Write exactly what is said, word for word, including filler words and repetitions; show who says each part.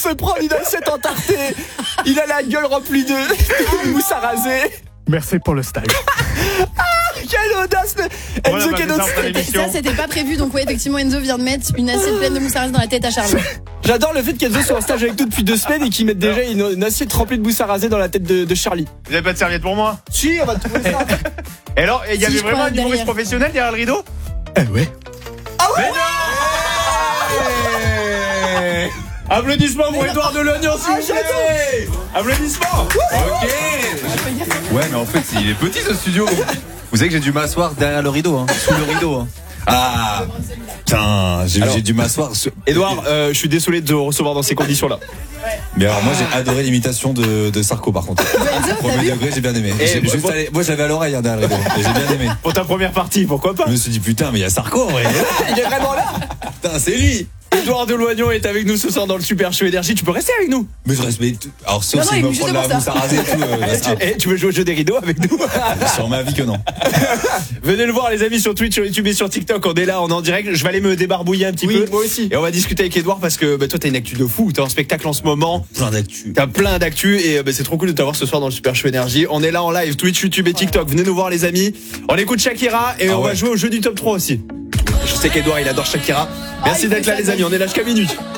Speaker 1: se prendre une assiette entartée. Il a la gueule remplie de, de mousse à raser.
Speaker 2: Merci pour le stage.
Speaker 1: Ah, quelle audace. Enzo
Speaker 3: Voilà, bah,
Speaker 1: qui est notre...
Speaker 3: c'est ça, l'émission.
Speaker 4: Ça, c'était pas prévu. Donc, ouais, effectivement, Enzo vient de mettre une assiette pleine de mousse à raser dans la tête à Charlie.
Speaker 1: J'adore le fait qu'Enzo soit en stage avec nous depuis deux semaines et qu'il mette déjà une, une assiette remplie de mousse à raser dans la tête de, de Charlie.
Speaker 3: Vous avez pas de serviette pour moi?
Speaker 1: Si, on va trouver ça.
Speaker 3: Et alors, il y
Speaker 4: Si,
Speaker 3: avait
Speaker 4: je
Speaker 3: vraiment
Speaker 4: crois,
Speaker 3: un humoriste
Speaker 4: derrière.
Speaker 3: professionnel derrière le rideau?
Speaker 2: Eh ouais.
Speaker 3: Mais non! Applaudissements pour Edouard Delognan, s'il vous plaît. Applaudissements.
Speaker 5: Ok. Ouais, mais en fait, il est petit ce studio. Vous savez que j'ai dû m'asseoir derrière le rideau, hein, sous le rideau. Hein. Ah, putain, j'ai,
Speaker 1: Alors,
Speaker 5: j'ai dû m'asseoir. Sur...
Speaker 1: Edouard, euh, je suis désolé de te recevoir dans ces conditions-là.
Speaker 5: Mais alors, moi, j'ai adoré l'imitation de, de Sarko, par contre.
Speaker 4: Enzo,
Speaker 5: Premier
Speaker 4: t'as vu
Speaker 5: degré, j'ai bien aimé.
Speaker 1: Et
Speaker 5: J'ai-
Speaker 1: moi-
Speaker 5: juste allé- moi, j'avais à l'oreille hein, derrière le rideau. Et j'ai bien aimé.
Speaker 1: Pour ta première partie, pourquoi pas?
Speaker 5: Je me suis dit, putain, mais il y a Sarko, ouais.
Speaker 1: Il est vraiment là.
Speaker 5: Putain, c'est lui.
Speaker 1: Edouard Delognan est avec nous ce soir dans le Super Show Énergie. Tu peux rester avec nous.
Speaker 5: Mais je reste. Mais t- alors, sauf
Speaker 4: Non, non,
Speaker 5: s'il
Speaker 4: il
Speaker 5: me
Speaker 4: est
Speaker 5: prend de
Speaker 4: juste
Speaker 5: la
Speaker 4: pour
Speaker 5: mousse
Speaker 4: ça.
Speaker 5: à raser et tout. euh,
Speaker 1: Eh, tu, eh, tu veux jouer au jeu des rideaux avec nous?
Speaker 5: sur ma vie que non.
Speaker 1: Venez le voir les amis sur Twitch, sur YouTube et sur TikTok. On est là, on est en direct. Je vais aller me débarbouiller un petit
Speaker 6: Oui,
Speaker 1: peu.
Speaker 6: moi aussi.
Speaker 1: Et on va discuter avec Edouard parce que bah, toi t'as une actu de fou. T'as un spectacle en ce moment.
Speaker 5: Plein d'actu.
Speaker 1: T'as plein d'actu et euh, bah, c'est trop cool de t'avoir ce soir dans le Super Show Énergie. On est là en live, Twitch, YouTube et TikTok. Venez nous voir les amis. On écoute Shakira et
Speaker 5: Ah
Speaker 1: on va
Speaker 5: ouais.
Speaker 1: jouer au jeu du top trois aussi. Je sais qu'Edouard il adore Shakira. Merci
Speaker 4: Ah, il
Speaker 1: d'être
Speaker 4: faut
Speaker 1: là
Speaker 4: ça,
Speaker 1: les amis. On est là jusqu'à minuit.